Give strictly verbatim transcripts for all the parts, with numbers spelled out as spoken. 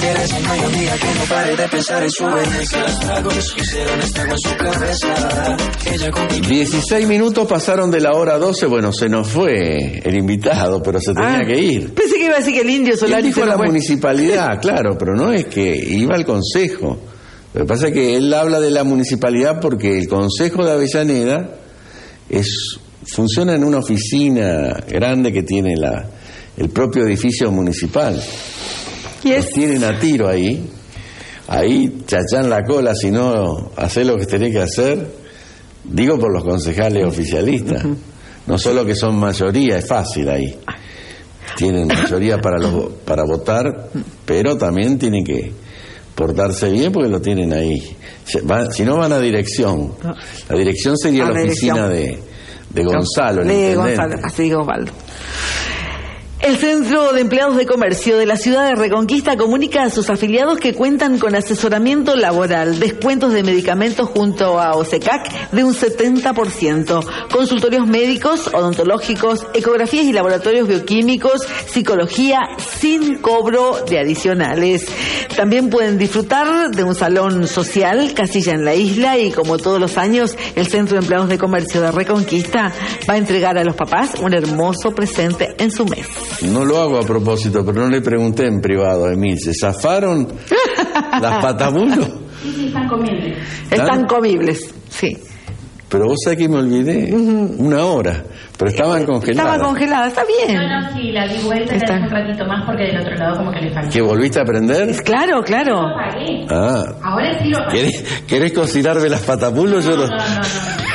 quieres y no hay un día que no pare de pensar en su belleza. Los tragos hicieron estrago en su cabeza. Ella con... dieciséis minutos pasaron de la hora doce. Bueno, se nos fue el invitado, pero se tenía ah, que ir. Pensé que iba a decir que el Indio Solari él dijo se la fue. Municipalidad, claro, pero no es que iba al consejo. Lo que pasa es que él habla de la municipalidad porque el consejo de Avellaneda es funciona en una oficina grande que tiene la el propio edificio municipal. Yes. Los tienen a tiro ahí. Ahí chachán la cola si no hacer lo que tenés que hacer. Digo por los concejales oficialistas. Uh-huh. No solo que son mayoría, es fácil ahí. Tienen mayoría para los para votar, pero también tienen que portarse bien porque lo tienen ahí. Si no van a dirección. La dirección sería a la oficina de, de Gonzalo, el de intendente. Gonzalo, así digo Osvaldo. El Centro de Empleados de Comercio de la ciudad de Reconquista comunica a sus afiliados que cuentan con asesoramiento laboral, descuentos de medicamentos junto a OSECAC de un setenta por ciento, consultorios médicos, odontológicos, ecografías y laboratorios bioquímicos, psicología sin cobro de adicionales. También pueden disfrutar de un salón social, casilla en la isla, y como todos los años, el Centro de Empleados de Comercio de Reconquista va a entregar a los papás un hermoso presente en su mes. No lo hago a propósito, pero no le pregunté en privado a Emil. ¿Se zafaron las patamulos? Sí, sí, están comibles. Están comibles, sí. Pero vos sabés que me olvidé. Uh-huh. Una hora. Pero estaban congeladas. Estaba congelada, está bien. No, no, sí, la di vuelta Está. un ratito más porque del otro lado como que le falta. ¿Que volviste a aprender? Claro, claro. Lo pagué. Ah. Ahora sí lo pagué. ¿Querés, ¿Querés cocinarme las patamulos? No, Yo no, no... no, no, no.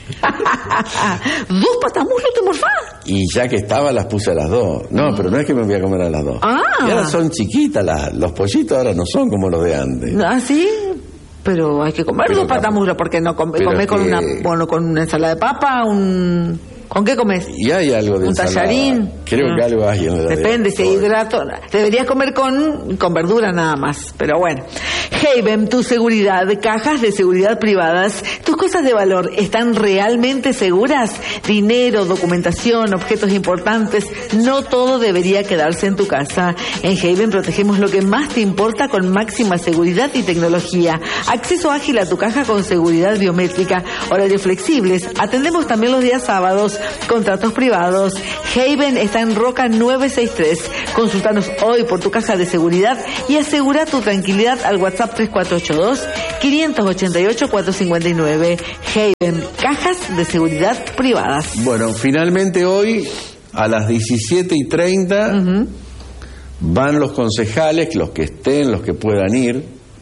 ¿Dos patamulos te morfás? Y ya que estaba las puse a las dos. No, pero no es que me voy a comer a las dos. Ah. Y ahora son chiquitas, las, los pollitos ahora no son como los de antes. ¿Ah, sí? Pero hay que comer Pero dos patamulos, porque no come, pero come con que- una bueno, con una ensalada de papa, un ¿con qué comes? Y hay algo de Un ensalada. tallarín. Creo Ah. que algo hay en la de- Depende, si hay hidrato. Deberías comer con, con verdura nada más. Pero bueno. Haven, tu seguridad. Cajas de seguridad privadas. ¿Tus cosas de valor están realmente seguras? Dinero, documentación, objetos importantes. No todo debería quedarse en tu casa. En Haven protegemos lo que más te importa con máxima seguridad y tecnología. Acceso ágil a tu caja con seguridad biométrica. Horarios flexibles. Atendemos también los días sábados. Contratos privados. Haven está en Roca novecientos sesenta y tres. Consultanos hoy por tu caja de seguridad y asegura tu tranquilidad al WhatsApp tres cuatro ocho dos, cinco ocho ocho, cuatro cinco nueve. Haven, cajas de seguridad privadas. Bueno, finalmente hoy a las diecisiete y treinta uh-huh. van los concejales, los que estén, los que puedan ir,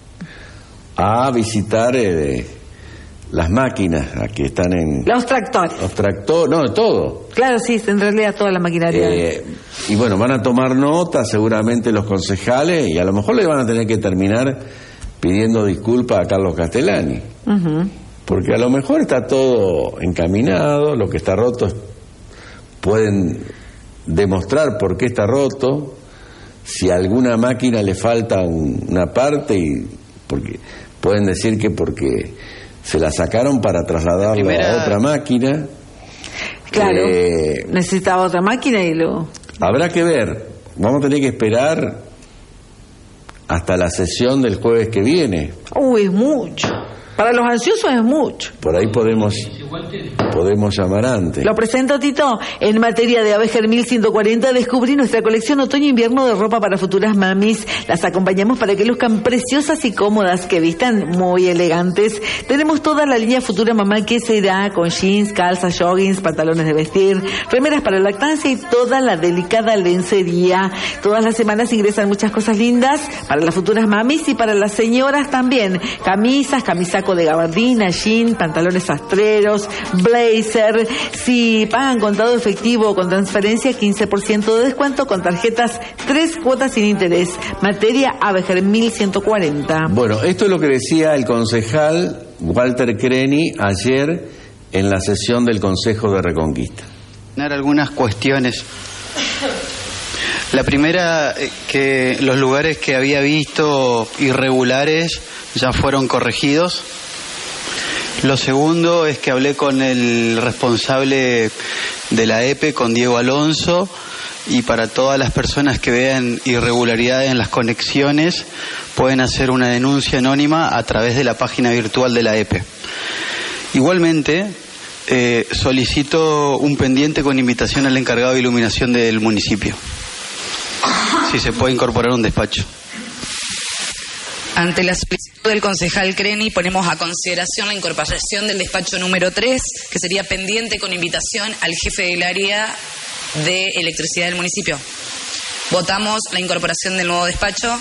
a visitar eh, las máquinas que están en... Los tractores. Los tractores, no, todo. Claro, sí, en realidad toda la maquinaria. Eh, y bueno, van a tomar nota seguramente los concejales y a lo mejor le van a tener que terminar pidiendo disculpas a Carlos Castellani. Uh-huh. Porque a lo mejor está todo encaminado, lo que está roto pueden demostrar por qué está roto, si a alguna máquina le falta un, una parte, y porque pueden decir que porque se la sacaron para trasladarla primera... a otra máquina. Claro, eh, necesitaba otra máquina y lo... Habrá que ver, vamos a tener que esperar hasta la sesión del jueves que viene. Uy, es mucho. Para los ansiosos es mucho. Por ahí podemos podemos llamar antes. Lo presento, Tito. En materia de Abeger mil ciento cuarenta, descubrí nuestra colección otoño-invierno de ropa para futuras mamis. Las acompañamos para que luzcan preciosas y cómodas, que vistan muy elegantes. Tenemos toda la línea Futura Mamá, que se irá con jeans, calzas, joggings, pantalones de vestir, remeras para lactancia y toda la delicada lencería. Todas las semanas ingresan muchas cosas lindas para las futuras mamis y para las señoras también. Camisas, camisaco de gabardina, jean, pantalones sastreros, blazer. Si pagan contado efectivo o con transferencia, quince por ciento de descuento con tarjetas, tres cuotas sin interés. Materia Abeger mil ciento cuarenta. Bueno, esto es lo que decía el concejal Walter Creni ayer en la sesión del Consejo de Reconquista. Algunas cuestiones. La primera, que los lugares que había visto irregulares ya fueron corregidos. Lo segundo es que hablé con el responsable de la E P E, con Diego Alonso, y para todas las personas que vean irregularidades en las conexiones pueden hacer una denuncia anónima a través de la página virtual de la E P E. Igualmente, eh, solicito un pendiente con invitación al encargado de iluminación del municipio. Si se puede incorporar un despacho. Ante la solicitud del concejal Creni, ponemos a consideración la incorporación del despacho número tres, que sería pendiente con invitación al jefe del área de electricidad del municipio. Votamos la incorporación del nuevo despacho.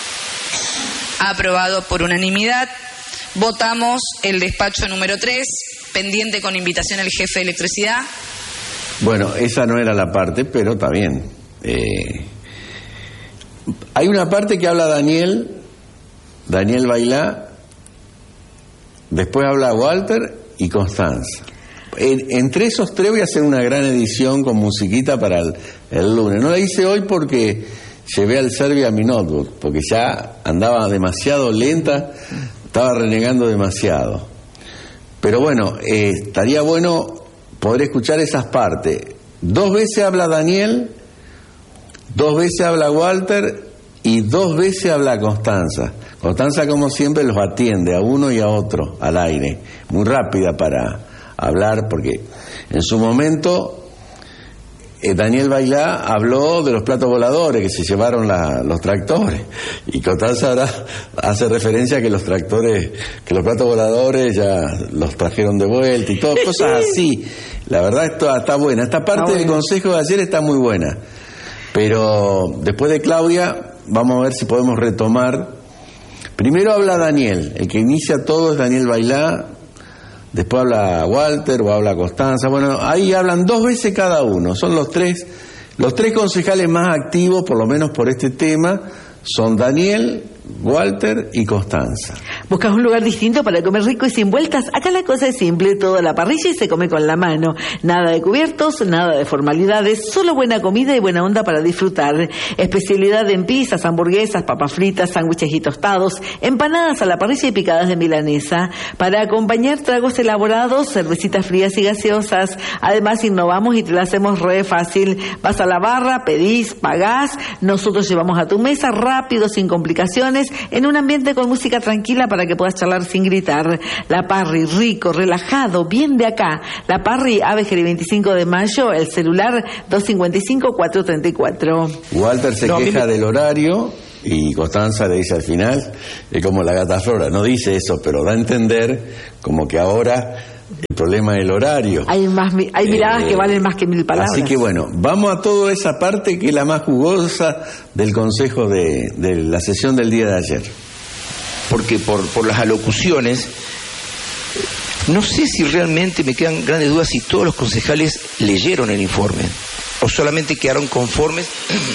Aprobado por unanimidad. Votamos el despacho número tres, pendiente con invitación al jefe de electricidad. Bueno, esa no era la parte, pero está bien. Eh, hay una parte que habla Daniel... Daniel Bailá, después habla Walter y Constanza. En, entre esos tres voy a hacer una gran edición con musiquita para el, el lunes. No la hice hoy porque llevé al Serbia mi notebook, porque ya andaba demasiado lenta, estaba renegando demasiado. Pero bueno, eh, estaría bueno poder escuchar esas partes. Dos veces habla Daniel, dos veces habla Walter y dos veces habla Constanza. Constanza, como siempre, los atiende a uno y a otro al aire, muy rápida para hablar, porque en su momento eh, Daniel Bailá habló de los platos voladores que se llevaron la, los tractores, y Constanza ahora hace referencia a que los tractores, que los platos voladores ya los trajeron de vuelta y todo, cosas así. La verdad esto está buena, esta parte del consejo de ayer está muy buena, pero después de Claudia vamos a ver si podemos retomar. Primero habla Daniel, el que inicia todo es Daniel Bailá, después habla Walter o habla Constanza. Bueno, ahí hablan dos veces cada uno, son los tres, los tres concejales más activos, por lo menos por este tema, son Daniel, Walter y Constanza. ¿Buscas un lugar distinto para comer rico y sin vueltas? Acá la cosa es simple, toda la parrilla y se come con la mano. Nada de cubiertos, nada de formalidades, solo buena comida y buena onda para disfrutar. Especialidad en pizzas, hamburguesas, papas fritas, sándwiches y tostados, empanadas a la parrilla y picadas de milanesa. Para acompañar tragos elaborados, cervecitas frías y gaseosas. Además innovamos y te la hacemos re fácil. Vas a la barra, pedís, pagás, nosotros llevamos a tu mesa rápido, sin complicaciones, en un ambiente con música tranquila para que puedas charlar sin gritar. La Parry, rico, relajado, bien de acá. La Parry, Avenida veinticinco de mayo, el celular dos cinco cinco, cuatro tres cuatro. Walter se no, queja me... del horario y Constanza le dice al final, es como la gata Flora, no dice eso, pero da a entender como que ahora el problema es el horario. Hay, más, hay miradas eh, que valen más que mil palabras. Así que bueno, vamos a toda esa parte que es la más jugosa del consejo de, de la sesión del día de ayer. Porque por, por las alocuciones, no sé si realmente me quedan grandes dudas si todos los concejales leyeron el informe o solamente quedaron conformes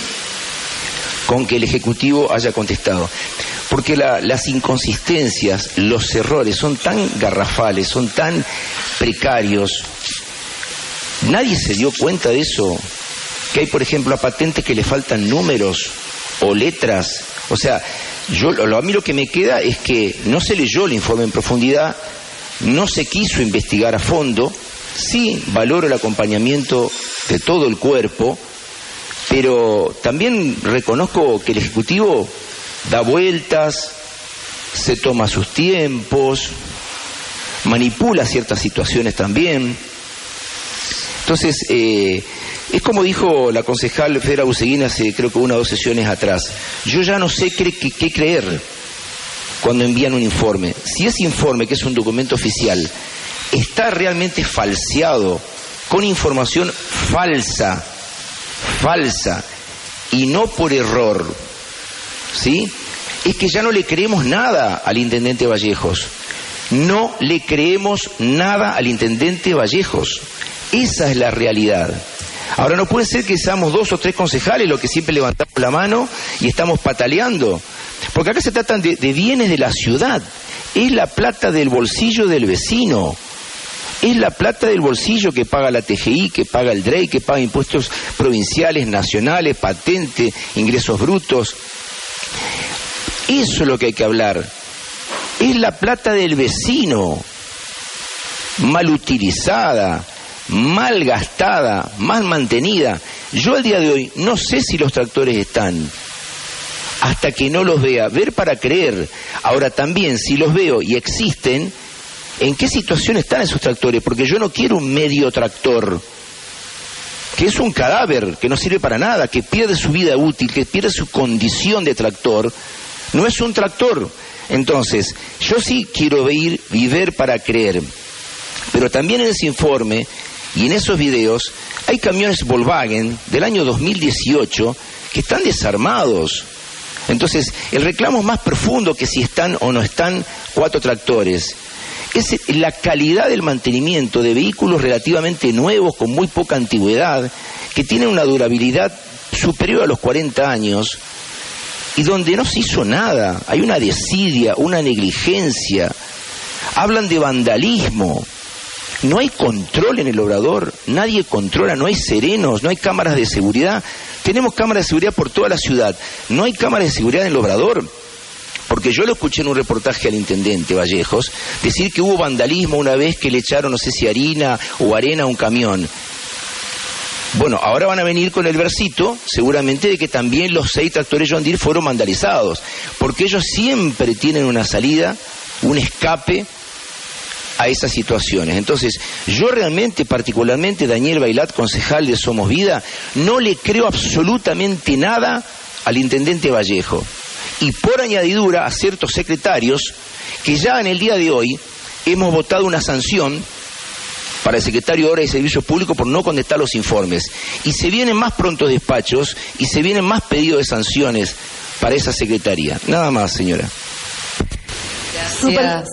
con que el Ejecutivo haya contestado. Porque la, las inconsistencias, los errores son tan garrafales, son tan precarios. Nadie se dio cuenta de eso. Que hay, por ejemplo, a patentes que le faltan números o letras. O sea, yo lo, a mí lo que me queda es que no se leyó el informe en profundidad, no se quiso investigar a fondo. Sí, valoro el acompañamiento de todo el cuerpo, pero también reconozco que el Ejecutivo da vueltas, se toma sus tiempos, manipula ciertas situaciones también. Entonces, eh, es como dijo la concejal Fedra Buseguín hace creo que una o dos sesiones atrás. Yo ya no sé qué, qué, qué creer cuando envían un informe. Si ese informe, que es un documento oficial, está realmente falseado, con información falsa, falsa, y no por error, ¿sí? Es que ya no le creemos nada al intendente Vallejos. No le creemos nada al intendente Vallejos. Esa es la realidad. Ahora, no puede ser que seamos dos o tres concejales los que siempre levantamos la mano y estamos pataleando. Porque acá se tratan de, de bienes de la ciudad. Es la plata del bolsillo del vecino. Es la plata del bolsillo que paga la T G I, que paga el D R E I, que paga impuestos provinciales, nacionales, patente, ingresos brutos. Eso es lo que hay que hablar. Es la plata del vecino, mal utilizada, mal gastada, mal mantenida. Yo al día de hoy no sé si los tractores están, hasta que no los vea. Ver para creer. Ahora también, si los veo y existen, ¿en qué situación están esos tractores? Porque yo no quiero un medio tractor, que es un cadáver, que no sirve para nada, que pierde su vida útil, que pierde su condición de tractor. No es un tractor. Entonces, yo sí quiero ver y ver para creer. Pero también en ese informe y en esos videos hay camiones Volkswagen del año dos mil dieciocho que están desarmados. Entonces, el reclamo más profundo que si están o no están cuatro tractores es la calidad del mantenimiento de vehículos relativamente nuevos, con muy poca antigüedad, que tienen una durabilidad superior a los cuarenta años, y donde no se hizo nada. Hay una desidia, una negligencia. Hablan de vandalismo. No hay control en el obrador, nadie controla, no hay serenos, no hay cámaras de seguridad. Tenemos cámaras de seguridad por toda la ciudad, no hay cámaras de seguridad en el obrador. Porque yo lo escuché en un reportaje al intendente Vallejos decir que hubo vandalismo una vez que le echaron, no sé si harina o arena a un camión. Bueno, ahora van a venir con el versito, seguramente, de que también los seis tractores John Deere fueron vandalizados, porque ellos siempre tienen una salida, un escape a esas situaciones. Entonces, yo realmente, particularmente, Daniel Bailat, concejal de Somos Vida, no le creo absolutamente nada al intendente Vallejo. Y por añadidura a ciertos secretarios que ya en el día de hoy hemos votado una sanción para el secretario de Obras y Servicios Públicos por no contestar los informes. Y se vienen más prontos despachos y se vienen más pedidos de sanciones para esa secretaría. Nada más, señora. Gracias.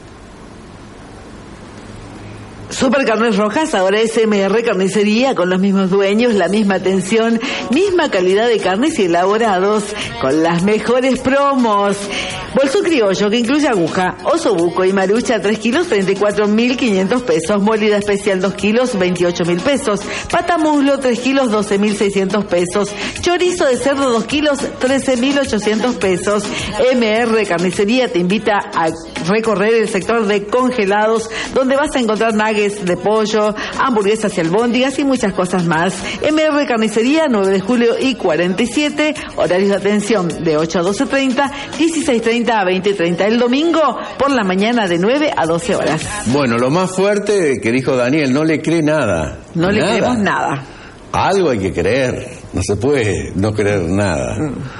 Super Carnes Rojas, ahora es M R Carnicería, con los mismos dueños, la misma atención, misma calidad de carnes y elaborados, con las mejores promos. Bolso criollo, que incluye aguja, osobuco y marucha, tres kilos, treinta y cuatro mil quinientos pesos. Molida especial, dos kilos, veintiocho mil pesos. Pata muslo, tres kilos, doce mil seiscientos pesos. Chorizo de cerdo, dos kilos, trece mil ochocientos pesos. M R Carnicería te invita a recorrer el sector de congelados, donde vas a encontrar nuggets de pollo, hamburguesas y albóndigas y muchas cosas más. M R Carnicería, nueve de julio y cuarenta y siete, horarios de atención de ocho a doce treinta, dieciséis treinta a veinte treinta. El domingo por la mañana de nueve a doce horas. Bueno, lo más fuerte que dijo Daniel, no le cree nada. No le nada. creemos nada. Algo hay que creer, no se puede no creer nada.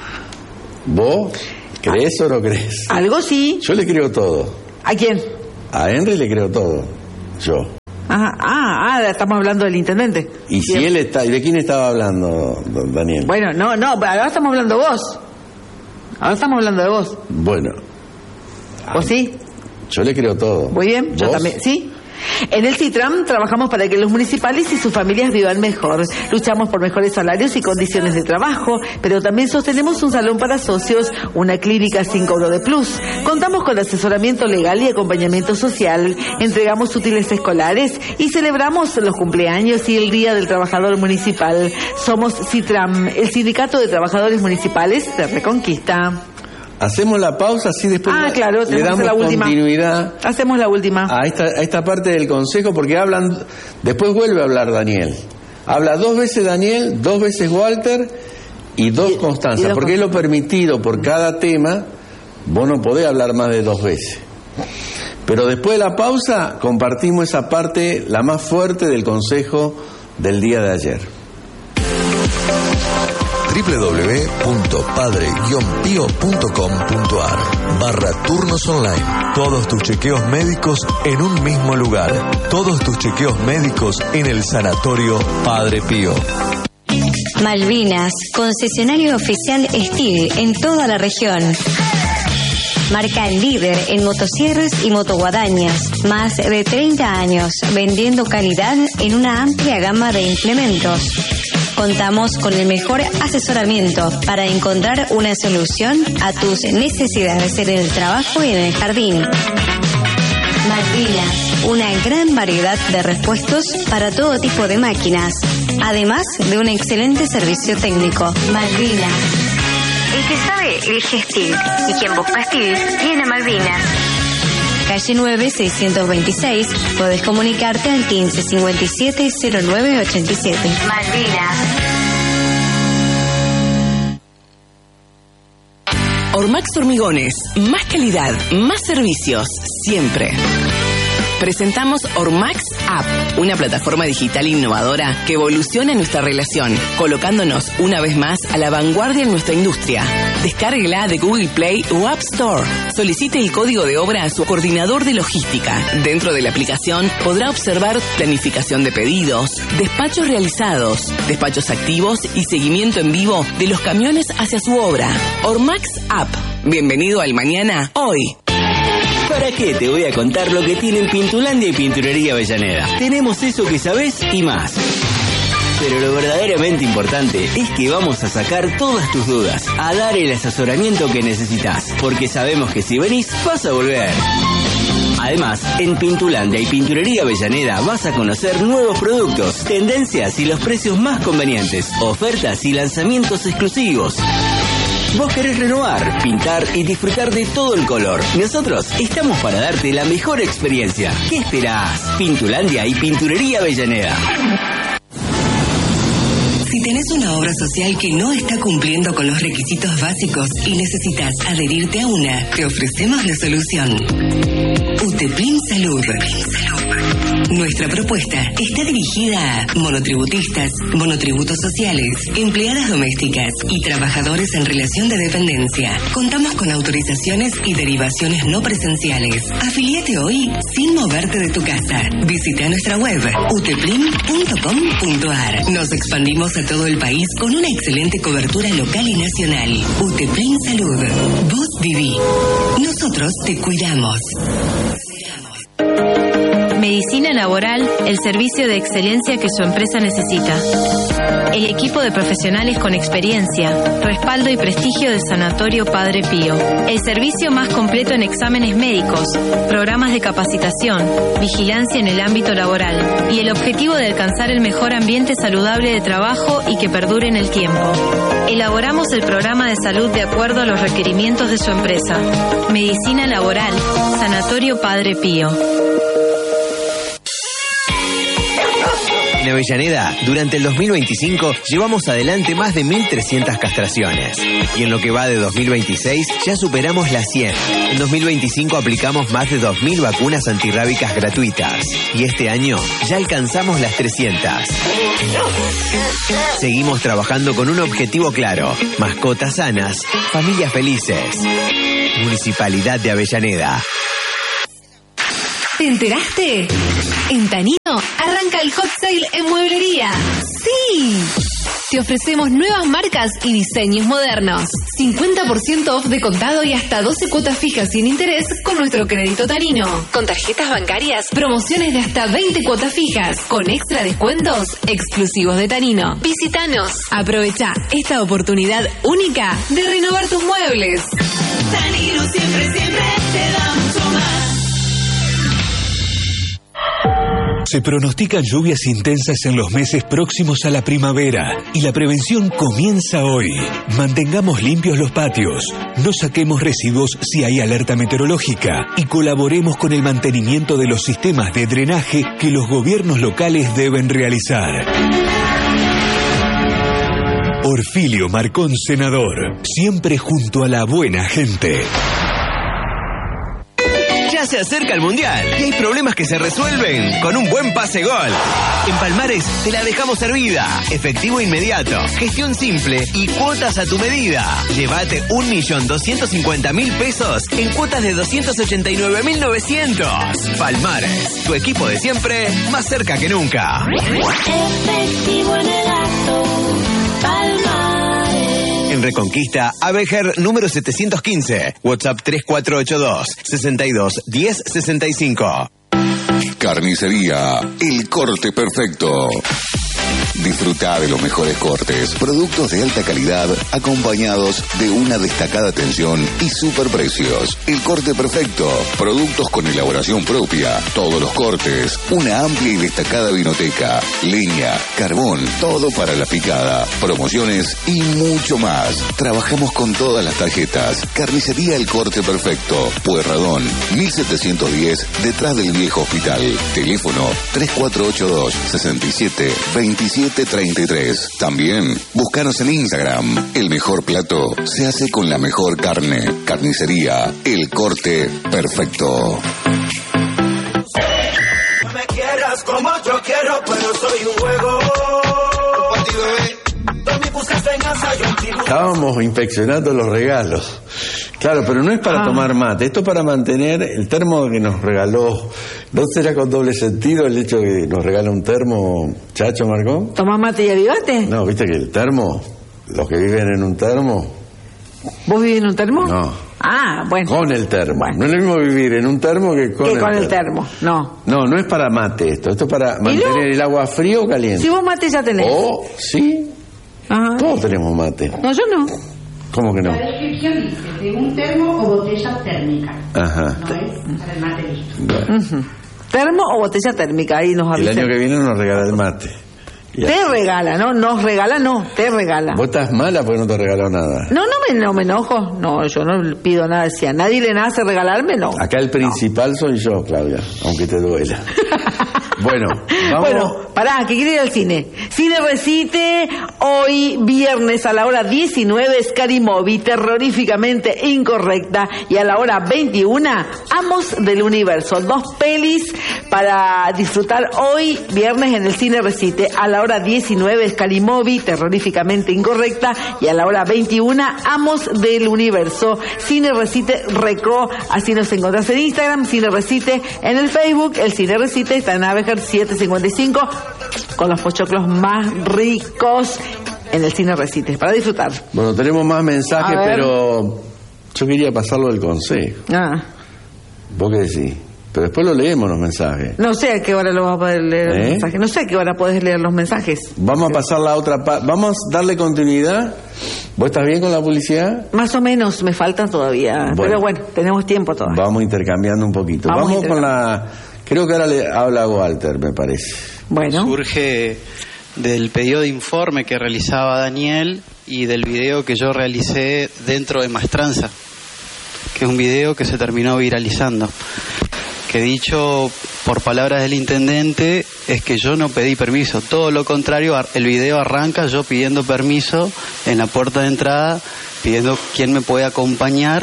¿Vos crees o no crees? Algo sí. Yo le creo todo. ¿A quién? A Henry le creo todo, yo. Ajá. Ah, ah, estamos hablando del intendente. Y si él está, ¿y de quién estaba hablando, don Daniel? Bueno, no, no, ahora estamos hablando de vos. Ahora estamos hablando de vos. Bueno. ¿Vos sí? Yo le creo todo. Muy bien, yo ¿Vos? también, ¿sí? En el Citram trabajamos para que los municipales y sus familias vivan mejor. Luchamos por mejores salarios y condiciones de trabajo, pero también sostenemos un salón para socios, una clínica sin cobro de plus. Contamos con asesoramiento legal y acompañamiento social. Entregamos útiles escolares y celebramos los cumpleaños y el Día del Trabajador Municipal. Somos Citram, el Sindicato de Trabajadores Municipales de Reconquista. Hacemos la pausa, así después Ah, la- claro, le tenemos damos la última. continuidad Hacemos la última. a esta, a esta parte del consejo, porque hablan, después vuelve a hablar Daniel. Habla dos veces Daniel, dos veces Walter y dos Y- Constanza, y dos porque es lo permitido por cada tema, vos no podés hablar más de dos veces. Pero después de la pausa compartimos esa parte, la más fuerte del consejo del día de ayer. doble u doble u doble u punto padre guion pío punto com punto a r barra turnos online. Todos tus chequeos médicos en un mismo lugar. Todos tus chequeos médicos en el Sanatorio Padre Pío. Malvinas, concesionario oficial Steel en toda la región. Marca líder en motosierras y motoguadañas. Más de treinta años vendiendo calidad en una amplia gama de implementos. Contamos con el mejor asesoramiento para encontrar una solución a tus necesidades en el trabajo y en el jardín. Malvinas, una gran variedad de repuestos para todo tipo de máquinas, además de un excelente servicio técnico. Malvinas. El que sabe, elige Steel. Y quien busca Steel, tiene Malvinas. Calle nueve, seiscientos veintiséis. Podés comunicarte al quince cincuenta y siete cero nueve ochenta y siete. Malvinas. Ormax Hormigones, más calidad, más servicios, siempre. Presentamos Ormax App, una plataforma digital innovadora que evoluciona nuestra relación, colocándonos una vez más a la vanguardia en nuestra industria. Descárguela de Google Play o App Store. Solicite el código de obra a su coordinador de logística. Dentro de la aplicación podrá observar planificación de pedidos, despachos realizados, despachos activos y seguimiento en vivo de los camiones hacia su obra. Ormax App. Bienvenido al mañana, hoy. ¿Para qué te voy a contar lo que tienen Pintulandia y Pinturería Avellaneda? Tenemos eso que sabés y más. Pero lo verdaderamente importante es que vamos a sacar todas tus dudas, a dar el asesoramiento que necesitas, porque sabemos que si venís vas a volver. Además, en Pintulandia y Pinturería Avellaneda vas a conocer nuevos productos, tendencias y los precios más convenientes, ofertas y lanzamientos exclusivos. Vos querés renovar, pintar y disfrutar de todo el color. Nosotros estamos para darte la mejor experiencia. ¿Qué esperás? Pintulandia y Pinturería Avellaneda. Si tenés una obra social que no está cumpliendo con los requisitos básicos y necesitas adherirte a una, te ofrecemos la solución. Uteplin Salud. Nuestra propuesta está dirigida a monotributistas, monotributos sociales, empleadas domésticas y trabajadores en relación de dependencia. Contamos con autorizaciones y derivaciones no presenciales. Afiliate hoy sin moverte de tu casa. Visita nuestra web uteplin punto com punto ar. Nos expandimos a todo el país con una excelente cobertura local y nacional. Uteplin Salud. Vos viví. Nosotros te cuidamos. Medicina Laboral, el servicio de excelencia que su empresa necesita. El equipo de profesionales con experiencia, respaldo y prestigio de Sanatorio Padre Pío. El servicio más completo en exámenes médicos, programas de capacitación, vigilancia en el ámbito laboral y el objetivo de alcanzar el mejor ambiente saludable de trabajo y que perdure en el tiempo. Elaboramos el programa de salud de acuerdo a los requerimientos de su empresa. Medicina Laboral, Sanatorio Padre Pío. En Avellaneda, durante el dos mil veinticinco, llevamos adelante más de mil trescientas castraciones. Y en lo que va de dos mil veintiséis, ya superamos las cien. En dos mil veinticinco aplicamos más de dos mil vacunas antirrábicas gratuitas. Y este año, ya alcanzamos las trescientas. Seguimos trabajando con un objetivo claro: mascotas sanas, familias felices. Municipalidad de Avellaneda. ¿Te enteraste? En Tanino arranca el hot sale en mueblería. ¡Sí! Te ofrecemos nuevas marcas y diseños modernos. cincuenta por ciento off de contado y hasta doce cuotas fijas sin interés con nuestro crédito Tanino. Con tarjetas bancarias, promociones de hasta veinte cuotas fijas, con extra descuentos exclusivos de Tanino. Visítanos. Aprovecha esta oportunidad única de renovar tus muebles. Tanino siempre, siempre te da mucho más. Se pronostican lluvias intensas en los meses próximos a la primavera y la prevención comienza hoy. Mantengamos limpios los patios, no saquemos residuos si hay alerta meteorológica y colaboremos con el mantenimiento de los sistemas de drenaje que los gobiernos locales deben realizar. Orfilio Marcón, senador, siempre junto a la buena gente. Ya se acerca el Mundial y hay problemas que se resuelven con un buen pase gol. En Palmares te la dejamos servida. Efectivo inmediato, gestión simple y cuotas a tu medida. Llévate un millón doscientos cincuenta mil pesos en cuotas de doscientos ochenta y nueve mil novecientos. Palmares, tu equipo de siempre, más cerca que nunca. Efectivo en el acto, Palmares. En Reconquista, Abejer número setecientos quince. WhatsApp tres cuatro ocho dos, seis dos, uno cero, seis cinco. Carnicería El Corte Perfecto. Disfruta de los mejores cortes, productos de alta calidad, acompañados de una destacada atención y superprecios. El Corte Perfecto, productos con elaboración propia, todos los cortes, una amplia y destacada vinoteca, leña, carbón, todo para la picada, promociones y mucho más. Trabajamos con todas las tarjetas. Carnicería El Corte Perfecto, Pueyrredón, mil setecientos diez, detrás del viejo hospital. Teléfono tres cuatro ocho dos, seis siete, dos siete siete treinta y tres. También, búscanos en Instagram. El mejor plato se hace con la mejor carne. Carnicería El Corte Perfecto. No me quieras como yo quiero, pero soy un juego. Estábamos inspeccionando los regalos. Claro, pero no es para ah. tomar mate, esto es para mantener el termo que nos regaló. ¿No será con doble sentido el hecho de que nos regala un termo, Chacho Marcón? ¿Tomás mate y avivate? No, viste que el termo, los que viven en un termo... ¿Vos vivís en un termo? No. Ah, bueno. Con el termo. Bueno. No es lo mismo vivir en un termo que con, que el, con termo. el termo. No. No, no es para mate esto, esto es para mantener no? el agua frío o caliente. Si vos mate ya tenés. Oh, sí. Ajá. Todos tenemos mate. No, yo no. ¿Cómo que no? La descripción dice de un termo o botella térmica. Ajá. No es para el mate listo. Bueno. Uh-huh. Termo o botella térmica, ahí nos avisan. El año que viene nos regala el mate. Ya. Te regala, ¿no? Nos regala, no, te regala. Vos estás mala porque no te regaló nada. No, no me, no me enojo. No, yo no pido nada. Si a nadie le nace regalarme, no. Acá el principal no. soy yo, Claudia, aunque te duela. Bueno, vamos. Bueno, pará, que quiere ir al cine. Cine Recite, hoy viernes a la hora diecinueve, Scary Movie, terroríficamente incorrecta. Y a la hora veintiuna, Amos del Universo. Dos pelis para disfrutar hoy viernes en el Cine Recite. A la hora diecinueve, Scary Movie, terroríficamente incorrecta. Y a la hora veintiuna, Amos del Universo. Cine Recite Reco, así nos encontrás en Instagram. Cine Recite en el Facebook. El Cine Recite está en Abejar siete cincuenta y cinco, con los pochoclos más ricos en el Cine Recite, para disfrutar. Bueno, tenemos más mensajes, pero yo quería pasarlo del consejo. Ah. ¿Vos qué decís? Pero después lo leemos los mensajes. No sé a qué hora lo vas a poder leer ¿Eh? los mensajes. No sé a qué hora podés leer los mensajes. Vamos a pasar la otra parte. Vamos a darle continuidad. ¿Vos estás bien con la publicidad? Más o menos, me falta todavía. Bueno, pero bueno, tenemos tiempo todavía. Vamos intercambiando un poquito. Vamos, vamos con la... Creo que ahora le habla Walter, me parece. Bueno. Surge del pedido de informe que realizaba Daniel y del video que yo realicé dentro de Maestranza, que es un video que se terminó viralizando. Que dicho por palabras del intendente es que yo no pedí permiso, todo lo contrario, el video arranca yo pidiendo permiso en la puerta de entrada, pidiendo quién me puede acompañar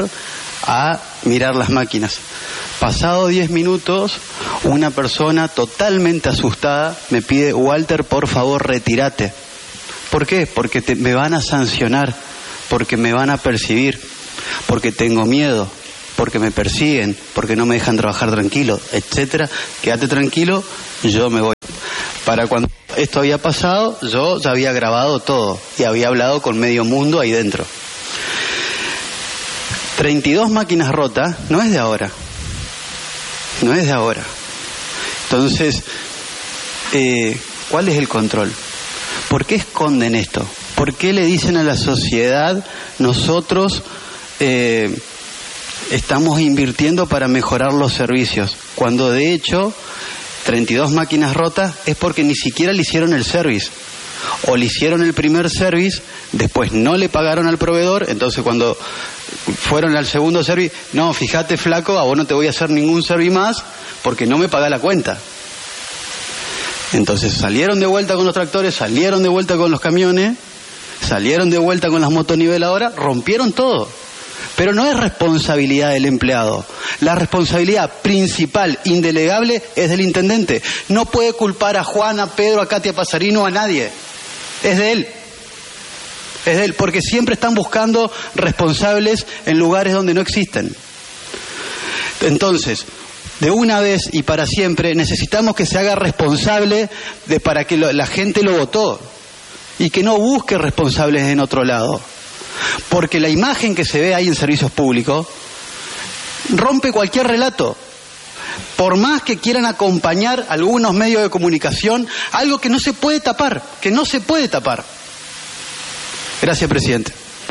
a mirar las máquinas. Pasado diez minutos, una persona totalmente asustada me pide: Walter, por favor, retírate. ¿Por qué? Porque te, me van a sancionar, porque me van a percibir, porque tengo miedo, porque me persiguen, porque no me dejan trabajar tranquilo, etcétera. Quédate tranquilo, yo me voy. Para cuando esto había pasado, yo ya había grabado todo y había hablado con medio mundo ahí dentro. treinta y dos máquinas rotas no es de ahora. No es de ahora. Entonces, eh, ¿cuál es el control? ¿Por qué esconden esto? ¿Por qué le dicen a la sociedad nosotros eh, estamos invirtiendo para mejorar los servicios? Cuando de hecho treinta y dos máquinas rotas es porque ni siquiera le hicieron el service. O le hicieron el primer service, después no le pagaron al proveedor, entonces cuando fueron al segundo service, no, fíjate flaco, a vos no te voy a hacer ningún service más porque no me pagás la cuenta. Entonces salieron de vuelta con los tractores, salieron de vuelta con los camiones, salieron de vuelta con las motoniveladoras, rompieron todo. Pero no es responsabilidad del empleado. La responsabilidad principal, indelegable, es del intendente. No puede culpar a Juan, a Pedro, a Katia Pasarino, a nadie. Es de él. Es de él, porque siempre están buscando responsables en lugares donde no existen. Entonces, de una vez y para siempre, necesitamos que se haga responsable de para que lo, la gente lo votó. Y que no busque responsables en otro lado. Porque la imagen que se ve ahí en servicios públicos rompe cualquier relato. Por más que quieran acompañar algunos medios de comunicación, algo que no se puede tapar, que no se puede tapar. Gracias, presidente.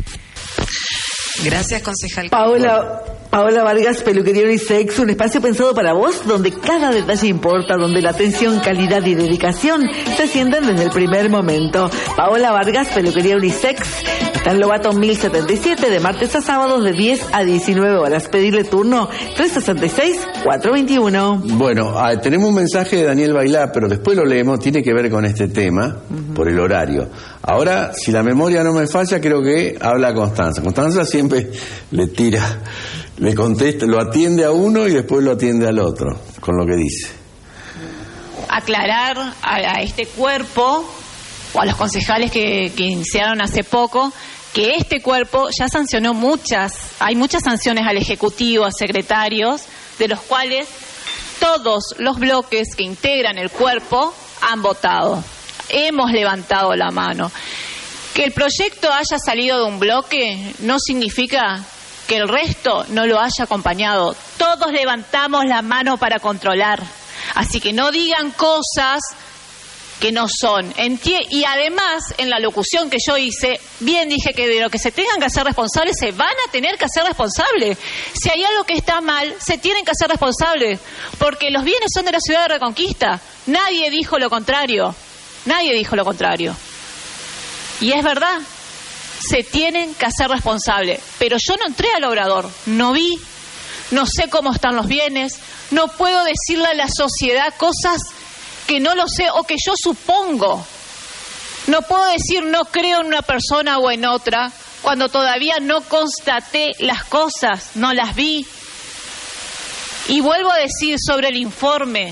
Gracias, concejal. Paola, Paola Vargas, Peluquería Unisex, un espacio pensado para vos, donde cada detalle importa, donde la atención, calidad y dedicación se sienten desde el primer momento. Paola Vargas, Peluquería Unisex, Está en Lobato mil setenta y siete, de martes a sábados de diez a diecinueve horas. Pedirle turno tres sesenta y seis, cuatro veintiuno. Bueno, ah, tenemos un mensaje de Daniel Bailá, pero después lo leemos, tiene que ver con este tema, uh-huh. por el horario. Ahora, si la memoria no me falla, creo que habla Constanza. Constanza siempre le tira, le contesta, lo atiende a uno y después lo atiende al otro, con lo que dice. Aclarar a, a este cuerpo, o a los concejales que, que iniciaron hace poco, que este cuerpo ya sancionó muchas, hay muchas sanciones al Ejecutivo, a secretarios, de los cuales todos los bloques que integran el cuerpo han votado. Hemos levantado la mano. Que el proyecto haya salido de un bloque no significa que el resto no lo haya acompañado. Todos levantamos la mano para controlar. Así que no digan cosas que no son. Entie- y además, en la locución que yo hice, bien dije que de lo que se tengan que hacer responsables, se van a tener que hacer responsables. Si hay algo que está mal, se tienen que hacer responsables, porque los bienes son de la ciudad de Reconquista. Nadie dijo lo contrario. Nadie dijo lo contrario. Y es verdad, se tienen que hacer responsables. Pero yo no entré al obrador, no vi, no sé cómo están los bienes, no puedo decirle a la sociedad cosas que no lo sé o que yo supongo. No puedo decir no creo en una persona o en otra cuando todavía no constaté las cosas, no las vi. Y vuelvo a decir sobre el informe,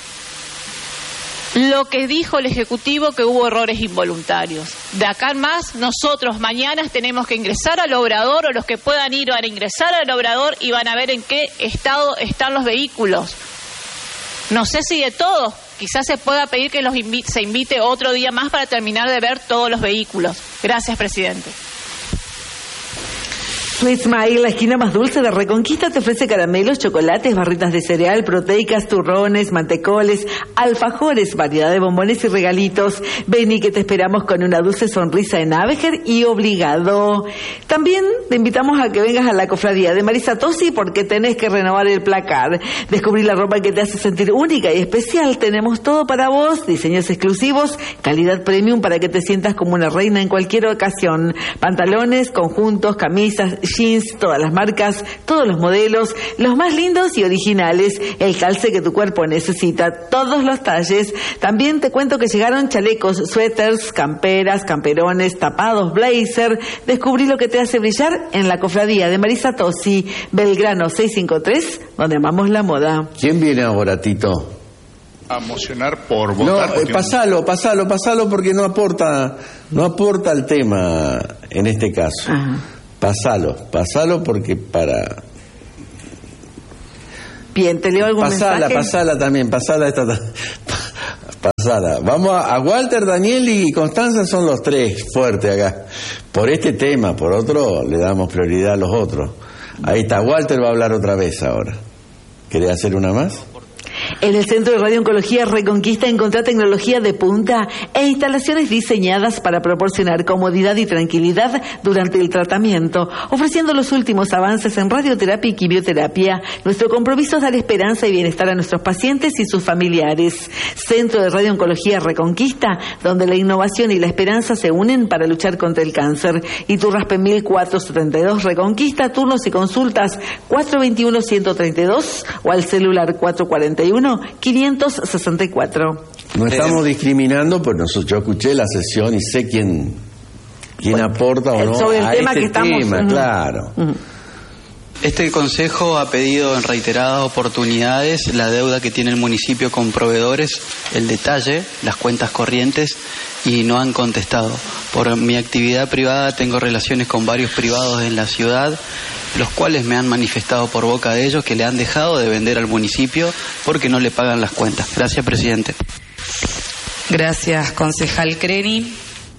lo que dijo el Ejecutivo, que hubo errores involuntarios. De acá en más, nosotros mañana tenemos que ingresar al obrador, o los que puedan ir van a ingresar al obrador y van a ver en qué estado están los vehículos. No sé si de todos, quizás se pueda pedir que los invi- se invite otro día más para terminar de ver todos los vehículos. Gracias, presidente. Ismail, la esquina más dulce de Reconquista, te ofrece caramelos, chocolates, barritas de cereal, proteicas, turrones, mantecoles, alfajores, variedad de bombones y regalitos. Ven y que te esperamos con una dulce sonrisa en Abejer y Obligado. También te invitamos a que vengas a la cofradía de Marisa Tosi porque tenés que renovar el placar. Descubrí la ropa que te hace sentir única y especial. Tenemos todo para vos, diseños exclusivos, calidad premium para que te sientas como una reina en cualquier ocasión. Pantalones, conjuntos, camisas, jeans, todas las marcas, todos los modelos, los más lindos y originales, el calce que tu cuerpo necesita, todos los talles. También te cuento que llegaron chalecos, suéteres, camperas, camperones, tapados, blazer. Descubrí lo que te hace brillar en la cofradía de Marisa Tosi, Belgrano seiscientos cincuenta y tres, donde amamos la moda. ¿Quién viene ahora, Tito? A mocionar por votar. No, eh, pasalo, pasalo, pasalo porque no aporta, no aporta el tema en este caso. Ajá. Pasalo, pasalo porque para... Bien, ¿te leo algún pasala, mensaje? Pasala también, pasala esta... Pasala. Vamos a, a Walter, Daniel y Constanza son los tres fuertes acá. Por este tema, por otro, le damos prioridad a los otros. Ahí está, Walter va a hablar otra vez ahora. ¿Querés hacer una más? En el Centro de Radiooncología Reconquista encontrá tecnología de punta e instalaciones diseñadas para proporcionar comodidad y tranquilidad durante el tratamiento, ofreciendo los últimos avances en radioterapia y quimioterapia. Nuestro compromiso es dar esperanza y bienestar a nuestros pacientes y sus familiares. Centro de Radiooncología Reconquista, donde la innovación y la esperanza se unen para luchar contra el cáncer. Iturraspe mil cuatrocientos setenta y dos Reconquista, turnos y consultas cuatro veintiuno, ciento treinta y dos o al celular cuatro cuarenta y uno, quinientos sesenta y cuatro. No estamos discriminando, pues nosotros, yo escuché la sesión y sé quién quién bueno, aporta o no sobre el a tema este que estamos, tema, uh-huh. claro. Uh-huh. Este consejo ha pedido en reiteradas oportunidades la deuda que tiene el municipio con proveedores, el detalle, las cuentas corrientes, y no han contestado. Por mi actividad privada tengo relaciones con varios privados en la ciudad, los cuales me han manifestado por boca de ellos que le han dejado de vender al municipio porque no le pagan las cuentas. Gracias, presidente. Gracias, concejal Creni.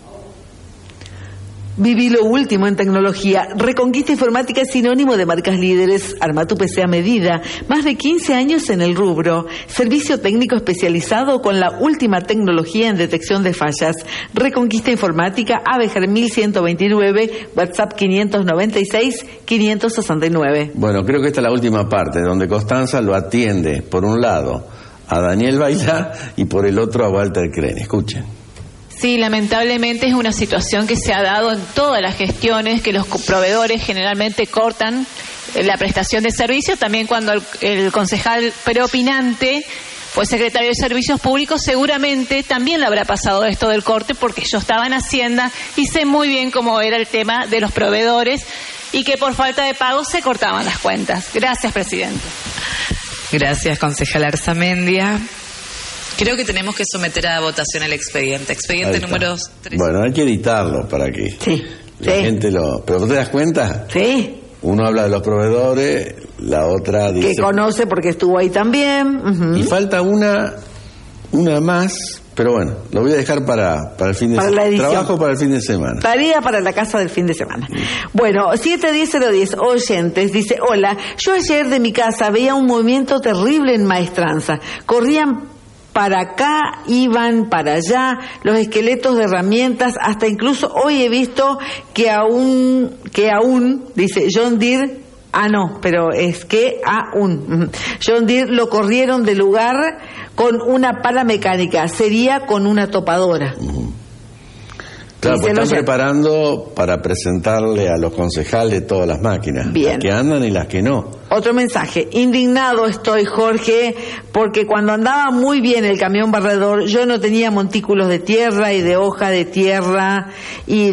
Viví lo último en tecnología. Reconquista Informática es sinónimo de marcas líderes. Arma tu P C a medida. Más de quince años en el rubro. Servicio técnico especializado con la última tecnología en detección de fallas. Reconquista Informática, Abejar mil ciento veintinueve, WhatsApp quinientos noventa y seis, quinientos sesenta y nueve. Bueno, creo que esta es la última parte, donde Constanza lo atiende, por un lado, a Daniel Bailá y por el otro a Walter Creni. Escuchen. Sí, lamentablemente es una situación que se ha dado en todas las gestiones, que los proveedores generalmente cortan la prestación de servicios. También cuando el, el concejal preopinante fue secretario de Servicios Públicos, seguramente también le habrá pasado esto del corte, porque yo estaba en Hacienda y sé muy bien cómo era el tema de los proveedores y que por falta de pago se cortaban las cuentas. Gracias, presidente. Gracias, concejal Arzamendia. Creo que tenemos que someter a votación el expediente. Expediente número tres. Bueno, hay que editarlo para que sí, la sí. gente lo... ¿Pero te das cuenta? Sí. Uno habla de los proveedores, la otra dice... Que conoce porque estuvo ahí también. Uh-huh. Y falta una una más, pero bueno, lo voy a dejar para, para el fin de para semana. La edición. Trabajo para el fin de semana. Tarea para la casa del fin de semana. Bueno, siete diez cero diez, oyentes, dice, hola, yo ayer de mi casa veía un movimiento terrible en Maestranza. Corrían para acá, iban para allá, los esqueletos de herramientas, hasta incluso hoy he visto que aún, que aún, dice John Deere, ah no, pero es que aún, John Deere lo corrieron del lugar con una pala mecánica, sería con una topadora. Claro, pues están preparando para presentarle a los concejales todas las máquinas, Bien. las que andan y las que no. Otro mensaje, indignado estoy, Jorge, porque cuando andaba muy bien el camión barredor, yo no tenía montículos de tierra y de hoja de tierra y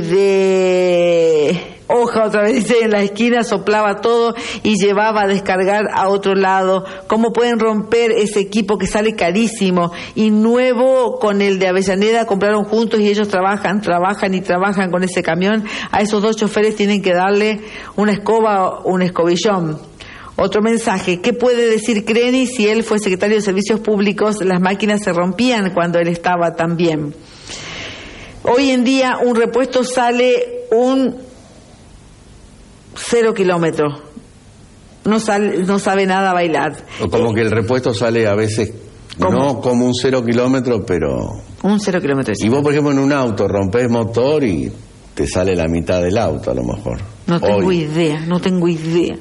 de hoja, otra vez dice, en la esquina soplaba todo y llevaba a descargar a otro lado. ¿Cómo pueden romper ese equipo que sale carísimo? Y nuevo con el de Avellaneda compraron juntos y ellos trabajan, trabajan y trabajan con ese camión. A esos dos choferes tienen que darle una escoba o un escobillón. Otro mensaje, ¿qué puede decir Creni si él fue secretario de Servicios Públicos? Las máquinas se rompían cuando él estaba también. Hoy en día un repuesto sale un cero kilómetros. No, sale, no sabe nada bailar. O como que el repuesto sale a veces, ¿cómo? No como un cero kilómetro, pero... Un cero kilómetro. Y vos, por ejemplo, en un auto rompes motor y te sale la mitad del auto a lo mejor. No tengo Hoy. idea, no tengo idea.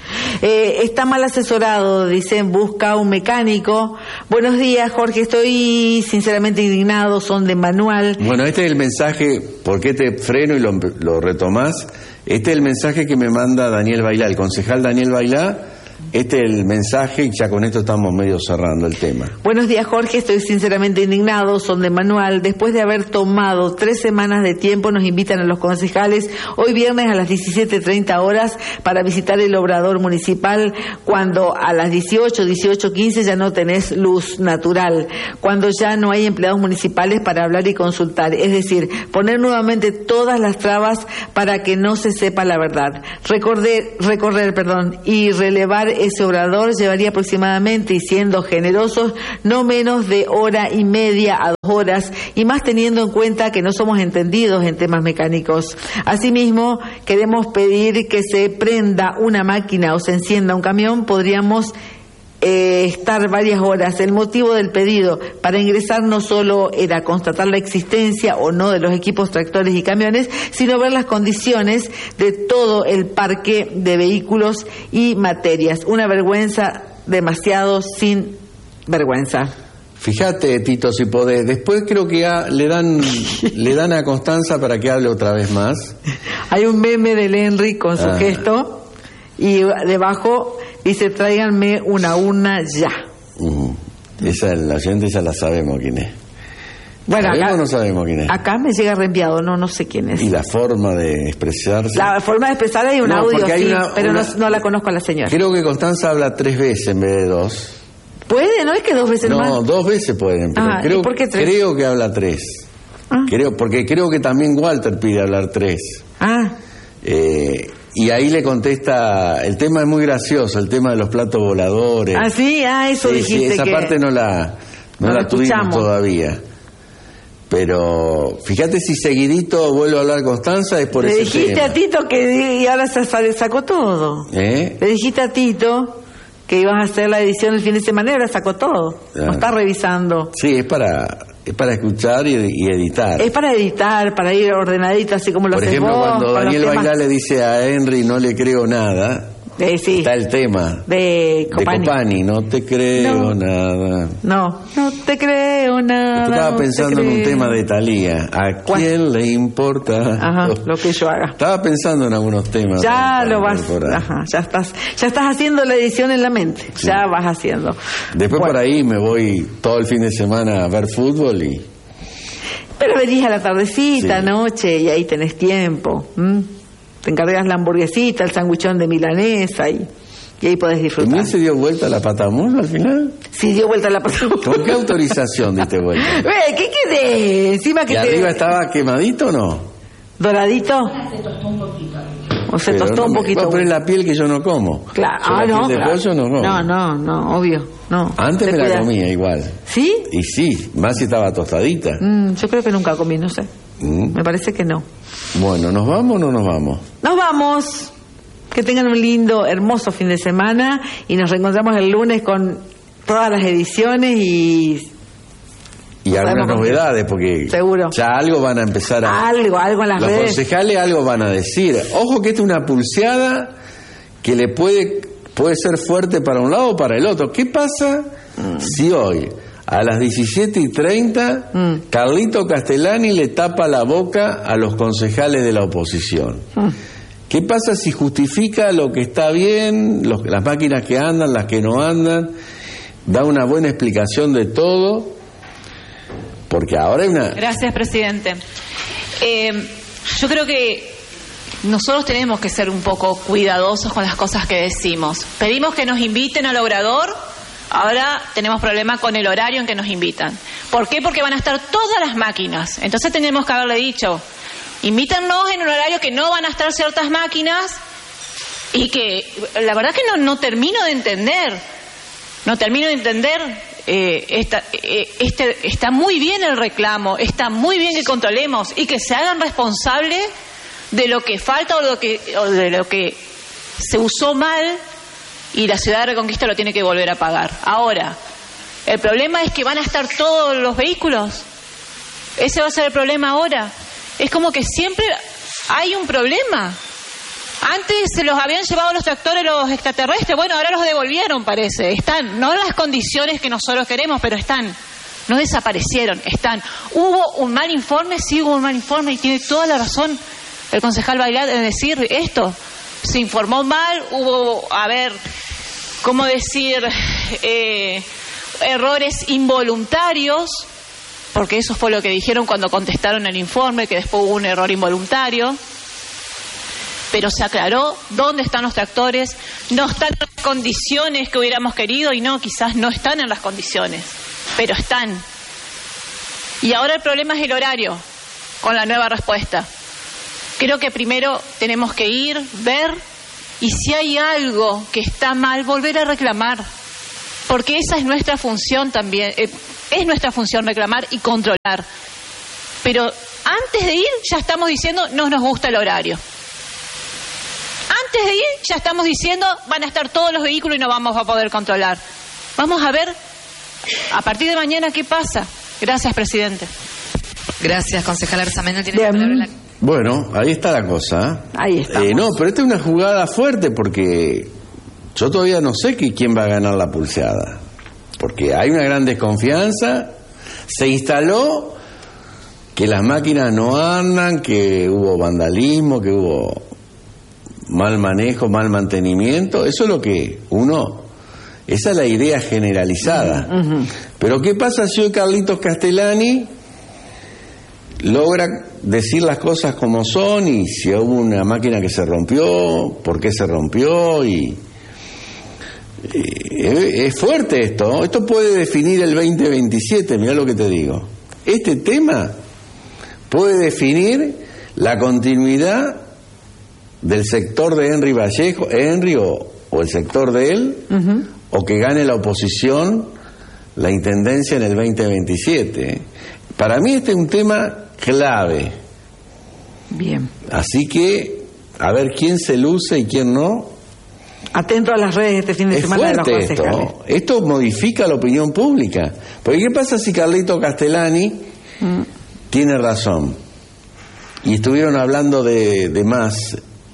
Eh, está mal asesorado, dicen, busca un mecánico. Buenos días, Jorge, estoy sinceramente indignado, son de manual. Bueno, este es el mensaje, ¿por qué te freno y lo, lo retomás? Este es el mensaje que me manda Daniel Bailá, el concejal Daniel Bailá. Este es el mensaje y ya con esto estamos medio cerrando el tema. Buenos días, Jorge, estoy sinceramente indignado, son de manual. Después de haber tomado tres semanas de tiempo, nos invitan a los concejales hoy viernes a las diecisiete treinta horas para visitar el obrador municipal, cuando a las dieciocho, dieciocho quince ya no tenés luz natural, cuando ya no hay empleados municipales para hablar y consultar, es decir, poner nuevamente todas las trabas para que no se sepa la verdad. Recorrer, recorrer, perdón, y relevar ese obrador llevaría aproximadamente, y siendo generosos, no menos de hora y media a dos horas, y más teniendo en cuenta que no somos entendidos en temas mecánicos. Asimismo, queremos pedir que se prenda una máquina o se encienda un camión. Podríamos eh, estar varias horas. El motivo del pedido para ingresar no solo era constatar la existencia o no de los equipos tractores y camiones, sino ver las condiciones de todo el parque de vehículos y materias. Una vergüenza, demasiado sin vergüenza. Fíjate, Tito, si podés. Después creo que a, le dan le dan a Constanza para que hable otra vez más. Hay un meme del Henry con su ah. gesto y debajo dice, tráiganme una urna ya. Uh-huh. Esa, la gente ya la sabemos quién es. Bueno, ¿Sabemos acá, o no sabemos quién es? Acá me llega reenviado, no no sé quién es. Y la forma de expresarse. La forma de expresar hay un no, audio, hay sí, una, pero una, no, no la conozco a la señora. Creo que Constanza habla tres veces en vez de dos. ¿Puede? ¿No es que dos veces no, más? No, dos veces pueden, pero ah, creo, ¿y por qué tres? creo que habla tres. Ah. Creo, porque creo que también Walter pide hablar tres. Ah. Eh, y ahí le contesta, el tema es muy gracioso, el tema de los platos voladores. Ah, sí, ah, eso sí, dijiste sí, esa que... parte no la, no no la la tuvimos escuchamos todavía. Pero fíjate si seguidito vuelvo a hablar Constanza es por Le ese dijiste tema. a Tito que y ahora se sacó todo. ¿Eh? Le dijiste a Tito que ibas a hacer la edición el fin de semana y ahora sacó todo. Ah. Lo está revisando. Sí, es para es para escuchar y, y editar. Es para editar, para ir ordenadito, así como lo Por haces ejemplo, vos, cuando con Daniel los temas... Bailá le dice a Henry no le creo nada, Eh, sí. Está el tema de Copani. De Copani, no te creo No. nada. No, no te creo nada. Yo estaba no te pensando en un creo. tema de Thalía. ¿A ¿Cuál? quién le importa? Ajá, lo que yo haga. Estaba pensando en algunos temas. Ya de- lo de- vas, por ahí. ajá, ya estás, ya estás haciendo la edición en la mente. Sí. Ya vas haciendo. Después Bueno. por ahí me voy todo el fin de semana a ver fútbol y Pero venís a la tardecita, Sí. noche, y ahí tenés tiempo. ¿m? Te encargas la hamburguesita, el sándwichón de milanesa y, y ahí podés disfrutar. ¿También se dio vuelta la patamón al final? Sí, dio vuelta la persona. ¿Con qué autorización diste vuelta? Ve, ¿qué quedé? Encima que ¿Y te... arriba estaba quemadito o no? ¿Doradito? Se tostó un poquito. ¿O se Pero tostó no un me- poquito? no, pero es la piel que yo no como. Claro, Yo ah, la no, piel de claro. pollo no como. No, no, no, obvio, no. Antes Te me la cuidas. comía igual. ¿Sí? Y sí, más si estaba tostadita. Mm, yo creo que nunca comí, no sé. Mm. Me parece que no. Bueno, ¿nos vamos o no nos vamos? Nos vamos. Que tengan un lindo, hermoso fin de semana y nos reencontramos el lunes con todas las ediciones y Y algunas Sabemos con novedades, porque Seguro. ya algo van a empezar a... algo, algo en las Los redes. concejales algo van a decir. Ojo que esta es una pulseada que le puede, puede ser fuerte para un lado o para el otro. ¿Qué pasa si hoy, a las diecisiete y treinta, Carlito Castellani le tapa la boca a los concejales de la oposición? ¿Qué pasa si justifica lo que está bien, los- las máquinas que andan, las que no andan, da una buena explicación de todo? Porque ahora hay una... Gracias, presidente. Eh, yo creo que nosotros tenemos que ser un poco cuidadosos con las cosas que decimos. Pedimos que nos inviten al obrador, ahora tenemos problema con el horario en que nos invitan. ¿Por qué? Porque van a estar todas las máquinas. Entonces tenemos que haberle dicho, invítanos en un horario que no van a estar ciertas máquinas y que la verdad que no, no termino de entender. No termino de entender. Eh, esta, eh, este, está muy bien el reclamo, está muy bien que controlemos y que se hagan responsables de lo que falta o de lo que, o de lo que se usó mal y la ciudad de Reconquista lo tiene que volver a pagar. Ahora, el problema es que van a estar todos los vehículos. Ese va a ser el problema ahora. Es como que siempre hay un problema. Antes se los habían llevado los tractores los extraterrestres, bueno, ahora los devolvieron, parece. Están, no en las condiciones que nosotros queremos, pero están. No desaparecieron, están. ¿Hubo un mal informe? Sí, hubo un mal informe y tiene toda la razón el concejal Bailat en decir esto. Se informó mal, hubo, a ver, ¿cómo decir? Eh, errores involuntarios, porque eso fue lo que dijeron cuando contestaron el informe, que después hubo un error involuntario. Pero se aclaró dónde están los tractores, no están en las condiciones que hubiéramos querido y no, quizás no están en las condiciones, pero están. Y ahora el problema es el horario, con la nueva respuesta. Creo que primero tenemos que ir, ver, y si hay algo que está mal, volver a reclamar, porque esa es nuestra función también, eh, es nuestra función reclamar y controlar. Pero antes de ir ya estamos diciendo no nos gusta el horario. Antes de ir ya estamos diciendo van a estar todos los vehículos y no vamos a poder controlar. Vamos a ver a partir de mañana qué pasa. Gracias, presidente. Gracias, concejal Arzamendi. Tiene la palabra la... Bueno, ahí está la cosa. ¿eh? Ahí está. Eh, no, pero esta es una jugada fuerte porque yo todavía no sé que quién va a ganar la pulseada. Porque hay una gran desconfianza. Se instaló que las máquinas no andan, que hubo vandalismo, que hubo mal manejo, mal mantenimiento. Eso es lo que uno... Esa es la idea generalizada. Ujú. Pero ¿qué pasa si hoy Carlitos Castellani logra decir las cosas como son y si hubo una máquina que se rompió, por qué se rompió? Y, y es fuerte esto. Esto puede definir el veinte veintisiete, mirá lo que te digo. Este tema puede definir la continuidad del sector de Henry Vallejo, Henry o, o el sector de él, Ujú. o que gane la oposición la intendencia en el veinte veintisiete. Para mí este es un tema clave. Bien. Así que, a ver quién se luce y quién no. Atento a las redes este fin de Es semana de los fuerte concejales. esto. Esto modifica la opinión pública. Porque ¿qué pasa si Carlito Castellani Mm. tiene razón? Y estuvieron hablando de, de más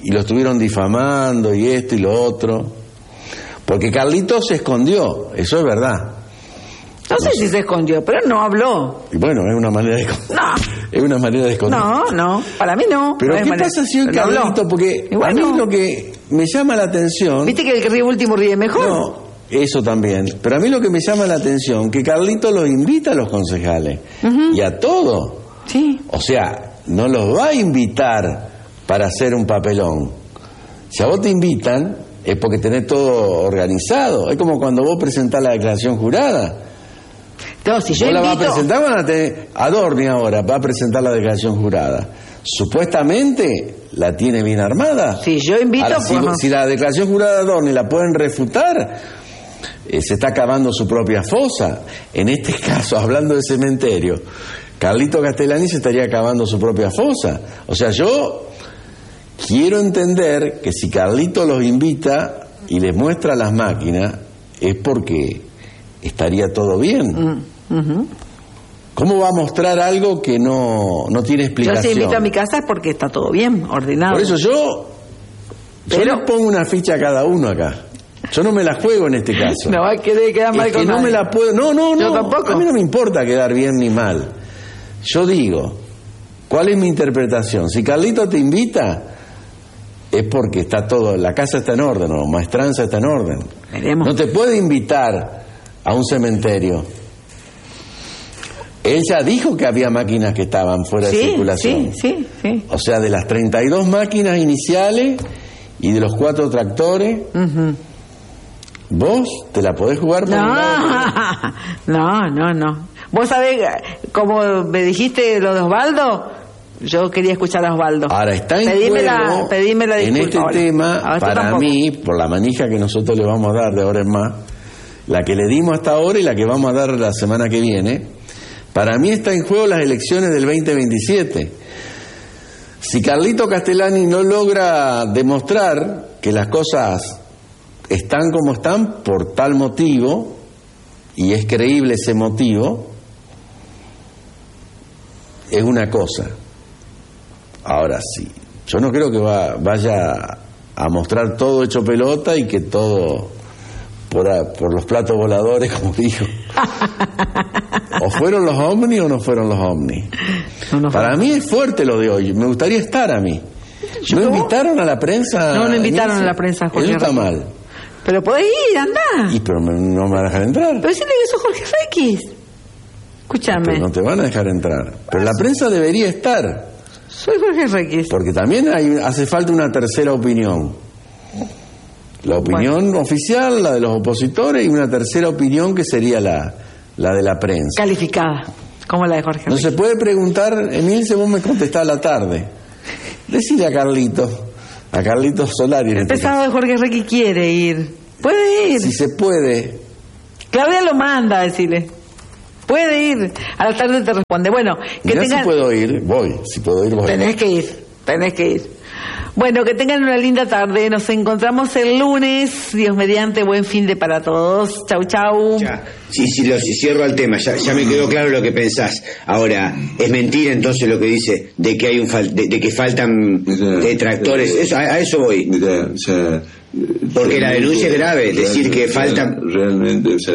y lo estuvieron difamando y esto y lo otro. Porque Carlitos se escondió, eso es verdad. No sé si se escondió, pero no habló. Y bueno, es una manera de esconder. No. Es una manera de esconder. No, no, para mí no. Pero no ¿qué manera... pasa si hoy Pero no Carlito? habló. Porque Y bueno, a mí lo que me llama la atención... ¿Viste que el que ríe último ríe mejor? No, eso también. Pero a mí lo que me llama la atención, que Carlito los invita a los concejales. Uh-huh. Y a todos. Sí. O sea, no los va a invitar para hacer un papelón. Si a vos te invitan, es porque tenés todo organizado. Es como cuando vos presentás la declaración jurada. No, si yo vos invito... la vas a presentar, van a tener... Adorni ahora va a presentar la declaración jurada. Supuestamente la tiene bien armada. Si yo invito... Ahora, si, pues no. si la declaración jurada de Adorni la pueden refutar, eh, se está cavando su propia fosa. En este caso, hablando del cementerio, Carlito Castellani se estaría cavando su propia fosa. O sea, yo quiero entender que si Carlito los invita y les muestra las máquinas, es porque estaría todo bien. Mm, uh-huh. ¿Cómo va a mostrar algo que no, no tiene explicación? Yo si invito a mi casa es porque está todo bien, ordenado. Por eso yo, Pero... yo les pongo una ficha a cada uno acá. Yo no me la juego en este caso. No va a querer quedar mal es con que no nadie. me la puedo. No, no, no. Yo tampoco. A mí no me importa quedar bien ni mal. Yo digo, ¿cuál es mi interpretación? Si Carlito te invita, es porque está todo, la casa está en orden, o maestranza está en orden. Veremos. No te puede invitar a un cementerio. Él ya dijo que había máquinas que estaban fuera sí, de circulación. Sí, sí, sí. O sea, de las treinta y dos máquinas iniciales y de los cuatro tractores, uh-huh. vos te la podés jugar por no, un lado. no, no, no. Vos sabés, como me dijiste lo de Osvaldo, yo quería escuchar a Osvaldo. Ahora está en pedime juego, la, pedime la en disculpa este ahora. tema, Ahora para tampoco. mí, por la manija que nosotros le vamos a dar de ahora en más, la que le dimos hasta ahora y la que vamos a dar la semana que viene, para mí está en juego las elecciones del veinte veintisiete. Si Carlito Castellani no logra demostrar que las cosas están como están por tal motivo, y es creíble ese motivo, es una cosa. Ahora sí, yo no creo que va, vaya a mostrar todo hecho pelota y que todo por, a, por los platos voladores, como dijo. O fueron los ovnis o no fueron los ovnis. No, no Para mí es fuerte lo de hoy. Me gustaría estar a mí. ¿No invitaron a la prensa? No, no invitaron a la prensa, Jorge. Eso está Requis. mal. Pero podés ir, andá. Y pero me- no me van a dejar entrar. Pero decirle que sos Jorge Requis. Escúchame. Pero no te van a dejar entrar. Pero la prensa debería estar. Soy Jorge Requis. Porque también hay, hace falta una tercera opinión. La opinión oficial, la de los opositores, y una tercera opinión que sería la, la de la prensa. Calificada, como la de Jorge No Requis. se puede preguntar, Emilce, vos me contestás a la tarde. Decile a Carlito, a Carlito Solari en El este pesado de Jorge Requis quiere ir. Puede ir. caso. Si se puede. Claudia lo manda a decirle. Puede ir. A la tarde te responde. Bueno, que Mirá tengan... si puedo ir, voy. Si puedo ir, voy. Tenés que ir, tenés que ir. Bueno, que tengan una linda tarde. Nos encontramos el lunes. Dios mediante, buen fin de para todos. Chau, chau. Sí, sí, lo cierro al tema, ya, ya me quedó claro lo que pensás. Ahora, es mentira entonces lo que dice de que hay un fal- de, de que faltan detractores, eso, a, a eso voy. Porque la denuncia es grave, decir que faltan... Realmente, o sea,